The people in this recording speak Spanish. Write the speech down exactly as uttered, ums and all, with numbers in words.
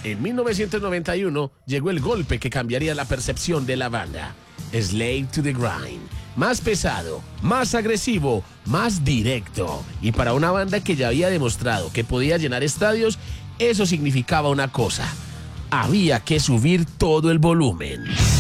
En mil novecientos noventa y uno llegó el golpe que cambiaría la percepción de la banda. Slave to the Grind. Más pesado, más agresivo, más directo. Y para una banda que ya había demostrado que podía llenar estadios, eso significaba una cosa: había que subir todo el volumen.